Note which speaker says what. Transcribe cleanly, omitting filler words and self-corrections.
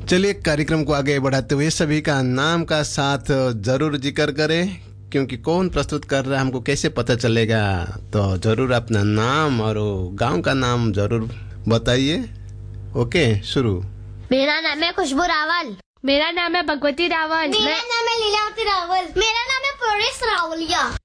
Speaker 1: चलिए कार्यक्रम को आगे बढ़ाते हुए सभी का नाम का साथ जरूर जिक्र करें, क्योंकि कौन प्रस्तुत कर रहा है हमको कैसे पता चलेगा। तो जरूर अपना नाम और गांव का नाम जरूर बताइए। ओके, शुरू।
Speaker 2: मेरा नाम है खुशबू रावल।
Speaker 3: मेरा नाम है भगवती रावल।
Speaker 2: मेरा नाम है लीलावती रावल। मेरा नाम है प्रोरेश रावलिया।